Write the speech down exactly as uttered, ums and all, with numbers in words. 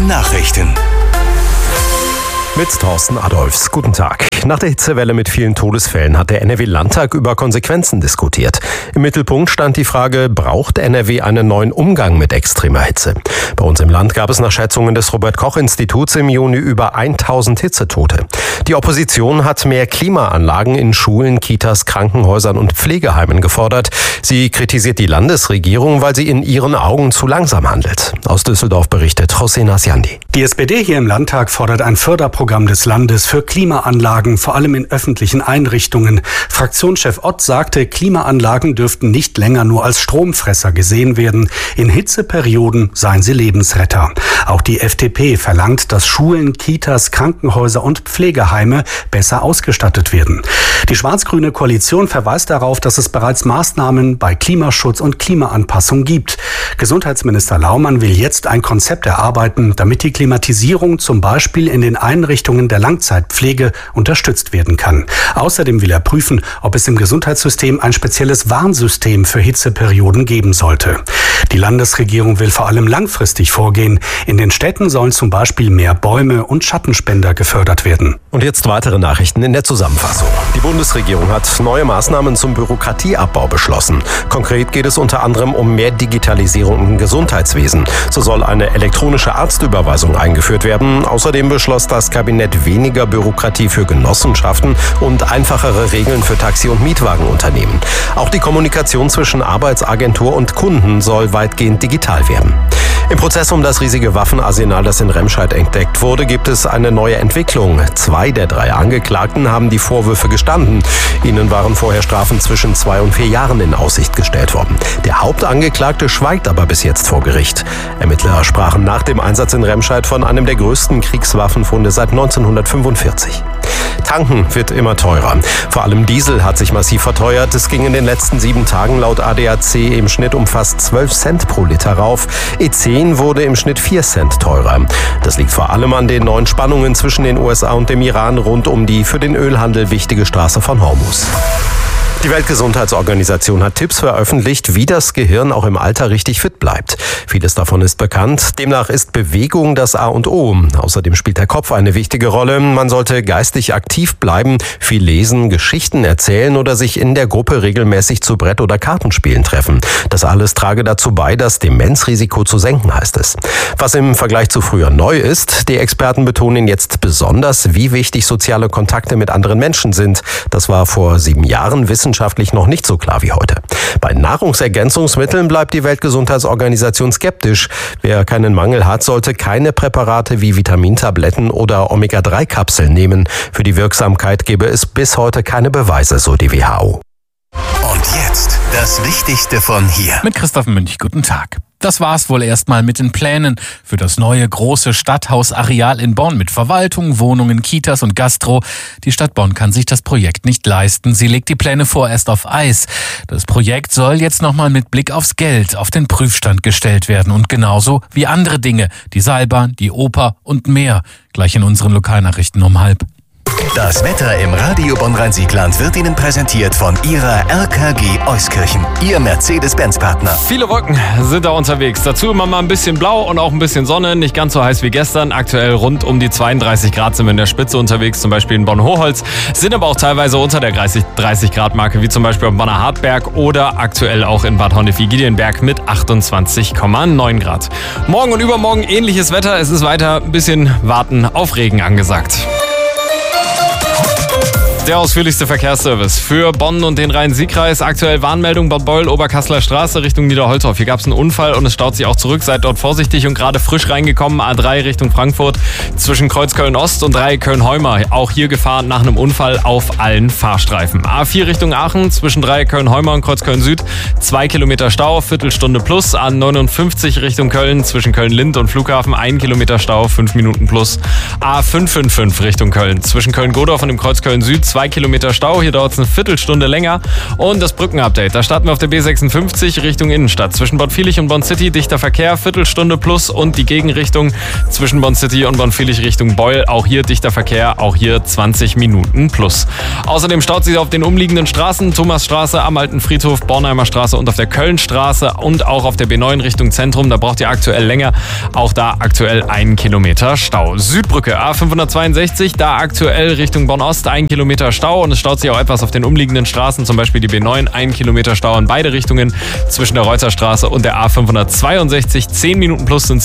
Nachrichten. Mit Thorsten Adolfs. Guten Tag. Nach der Hitzewelle mit vielen Todesfällen hat der N R W-Landtag über Konsequenzen diskutiert. Im Mittelpunkt stand die Frage, braucht N R W einen neuen Umgang mit extremer Hitze? Bei uns im Land gab es nach Schätzungen des Robert-Koch-Instituts im Juni über tausend Hitzetote. Die Opposition hat mehr Klimaanlagen in Schulen, Kitas, Krankenhäusern und Pflegeheimen gefordert. Sie kritisiert die Landesregierung, weil sie in ihren Augen zu langsam handelt. Aus Düsseldorf berichtet José Nasiandi. Die S P D hier im Landtag fordert ein Förderprogramm des Landes für Klimaanlagen, vor allem in öffentlichen Einrichtungen. Fraktionschef Ott sagte, Klimaanlagen dürften nicht länger nur als Stromfresser gesehen werden. In Hitzeperioden seien sie Lebensretter. Auch die F D P verlangt, dass Schulen, Kitas, Krankenhäuser und Pflegeheime besser ausgestattet werden. Die schwarz-grüne Koalition verweist darauf, dass es bereits Maßnahmen bei Klimaschutz und Klimaanpassung gibt. Gesundheitsminister Laumann will jetzt ein Konzept erarbeiten, damit die Klimatisierung zum Beispiel in den Einrichtungen der Langzeitpflege unterstützt werden kann. Außerdem will er prüfen, ob es im Gesundheitssystem ein spezielles Warnsystem für Hitzeperioden geben sollte. Die Landesregierung will vor allem langfristig vorgehen. In den Städten sollen zum Beispiel mehr Bäume und Schattenspender gefördert werden. Und jetzt weitere Nachrichten in der Zusammenfassung. Die Bundesregierung hat neue Maßnahmen zum Bürokratieabbau beschlossen. Konkret geht es unter anderem um mehr Digitalisierung im Gesundheitswesen. So soll eine elektronische Arztüberweisung eingeführt werden. Außerdem beschloss das Kabinett weniger Bürokratie für Genossenschaften und einfachere Regeln für Taxi- und Mietwagenunternehmen. Auch die Kommunikation zwischen Arbeitsagentur und Kunden soll weitgehend digital werden. Im Prozess um das riesige Waffenarsenal, das in Remscheid entdeckt wurde, gibt es eine neue Entwicklung. Zwei der drei Angeklagten haben die Vorwürfe gestanden. Ihnen waren vorher Strafen zwischen zwei und vier Jahren in Aussicht gestellt worden. Der Hauptangeklagte schweigt aber bis jetzt vor Gericht. Ermittler sprachen nach dem Einsatz in Remscheid von einem der größten Kriegswaffenfunde seit neunzehnhundertfünfundvierzig. Tanken wird immer teurer. Vor allem Diesel hat sich massiv verteuert. Es ging in den letzten sieben Tagen laut A D A C im Schnitt um fast zwölf Cent pro Liter rauf. E zehn wurde im Schnitt vier Cent teurer. Das liegt vor allem an den neuen Spannungen zwischen den U S A und dem Iran rund um die für den Ölhandel wichtige Straße von Hormuz. Die Weltgesundheitsorganisation hat Tipps veröffentlicht, wie das Gehirn auch im Alter richtig fit bleibt. Vieles davon ist bekannt. Demnach ist Bewegung das A und O. Außerdem spielt der Kopf eine wichtige Rolle. Man sollte geistig aktiv bleiben, viel lesen, Geschichten erzählen oder sich in der Gruppe regelmäßig zu Brett- oder Kartenspielen treffen. Das alles trage dazu bei, das Demenzrisiko zu senken, heißt es. Was im Vergleich zu früher neu ist, die Experten betonen jetzt besonders, wie wichtig soziale Kontakte mit anderen Menschen sind. Das war vor sieben Jahren wissenschaftlich noch nicht so klar wie heute. Bei Nahrungsergänzungsmitteln bleibt die Weltgesundheitsorganisation skeptisch. Wer keinen Mangel hat, sollte keine Präparate wie Vitamintabletten oder Omega drei Kapseln nehmen. Für die Wirksamkeit gebe es bis heute keine Beweise, so die W H O. Und jetzt das Wichtigste von hier. Mit Christoph Münch, guten Tag. Das war's wohl erstmal mit den Plänen für das neue große Stadthausareal in Bonn mit Verwaltung, Wohnungen, Kitas und Gastro. Die Stadt Bonn kann sich das Projekt nicht leisten. Sie legt die Pläne vorerst auf Eis. Das Projekt soll jetzt nochmal mit Blick aufs Geld auf den Prüfstand gestellt werden und genauso wie andere Dinge, die Seilbahn, die Oper und mehr. Gleich in unseren Lokalnachrichten um halb. Das Wetter im Radio Bonn-Rhein-Siegland wird Ihnen präsentiert von Ihrer R K G Euskirchen, Ihr Mercedes-Benz-Partner. Viele Wolken sind da unterwegs. Dazu immer mal ein bisschen blau und auch ein bisschen Sonne. Nicht ganz so heiß wie gestern. Aktuell rund um die zweiunddreißig Grad sind wir in der Spitze unterwegs, zum Beispiel in Bonn-Hochholz. Sind aber auch teilweise unter der dreißig Grad Marke, wie zum Beispiel am Bonner Hartberg oder aktuell auch in Bad Honnef-Gideonberg mit achtundzwanzig Komma neun Grad. Morgen und übermorgen ähnliches Wetter. Es ist weiter ein bisschen Warten auf Regen angesagt. Der ausführlichste Verkehrsservice für Bonn und den Rhein-Sieg-Kreis. Aktuell Warnmeldung Bad Beul, Oberkasseler Straße Richtung Niederholzhof. Hier gab es einen Unfall und es staut sich auch zurück. Seid dort vorsichtig und gerade frisch reingekommen. A drei Richtung Frankfurt zwischen Kreuzköln-Ost und drei Köln-Heumer. Auch hier Gefahr nach einem Unfall auf allen Fahrstreifen. A vier Richtung Aachen zwischen drei Köln-Heumer und Kreuzköln-Süd. Zwei Kilometer Stau, Viertelstunde plus. A neunundfünfzig Richtung Köln zwischen Köln-Lind und Flughafen. Ein Kilometer Stau, fünf Minuten plus. A fünf fünf fünf Richtung Köln zwischen Köln-Godorf und dem Kreuzköln-Süd. zwei Kilometer Stau. Hier dauert es eine Viertelstunde länger. Und das Brückenupdate. Da starten wir auf der B sechsundfünfzig Richtung Innenstadt. Zwischen Bonn-Vilich und Bonn-City dichter Verkehr, Viertelstunde plus. Und die Gegenrichtung zwischen Bonn-City und Bonn-Vilich Richtung Beul. Auch hier dichter Verkehr, auch hier zwanzig Minuten plus. Außerdem staut sich auf den umliegenden Straßen. Thomasstraße am Alten Friedhof, Bornheimer Straße und auf der Kölnstraße und auch auf der B neun Richtung Zentrum. Da braucht ihr aktuell länger. Auch da aktuell ein Kilometer Stau. Südbrücke A fünfhundertzweiundsechzig, da aktuell Richtung Bonn-Ost ein Kilometer Stau und es staut sich auch etwas auf den umliegenden Straßen, zum Beispiel die B neun, ein Kilometer Stau in beide Richtungen zwischen der Reutzer Straße und der A fünfhundertzweiundsechzig. zehn Minuten plus sind